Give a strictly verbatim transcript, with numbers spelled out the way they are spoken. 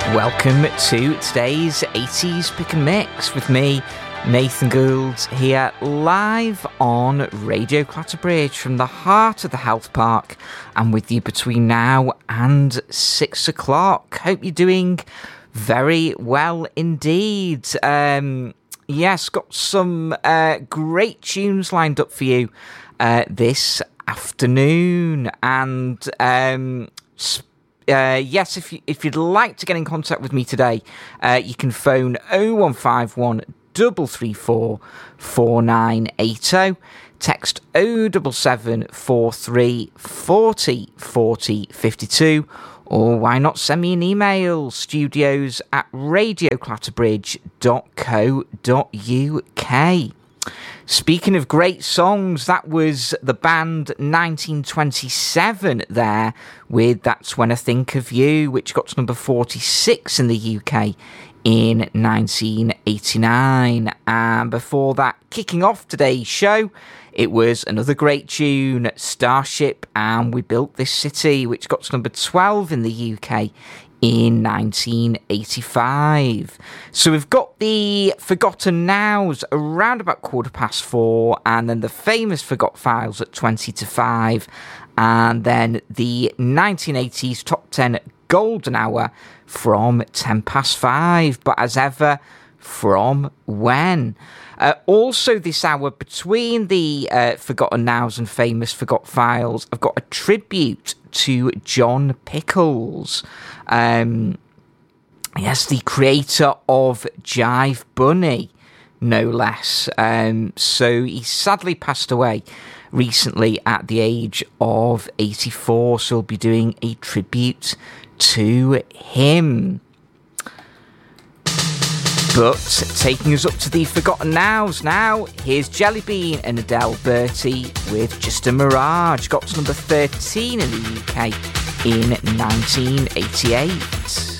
Welcome to today's eighties Pick and Mix with me, Nathan Gould, here live on Radio Clatterbridge from the heart of the health park, and with you between now and six o'clock. Hope you're doing very well indeed. Um, yes, got some uh, great tunes lined up for you uh, this afternoon, and um, Uh, yes, if, you, if you'd like to get in contact with me today, uh, you can phone oh one five one, three three four, four nine eight oh, text oh seven seven four three four oh four oh five two, or why not send me an email, studios at radio clatterbridge dot co dot uk. Speaking of great songs, that was the band nineteen twenty-seven there with That's When I Think of You, which got to number forty-six in the U K in nineteen eighty-nine. And before that, kicking off today's show, it was another great tune, Starship and We Built This City, which got to number twelve in the U K in nineteen eighty-five. So we've got the Forgotten Nows around about quarter past four, and then the famous Forgot Files at twenty to five, and then the nineteen eighties Top ten Golden Hour from ten past five. But as ever, from when? Uh, also this hour, between the uh, Forgotten Nows and famous Forgot Files, I've got a tribute to John Pickles. Um, yes, the creator of Jive Bunny, no less. Um, so he sadly passed away recently at the age of eighty-four, so we'll be doing a tribute to him. But taking us up to the Forgotten Nows now, here's Jellybean and Adele Bertie with Just a Mirage. Got to number thirteen in the U K in nineteen eighty-eight.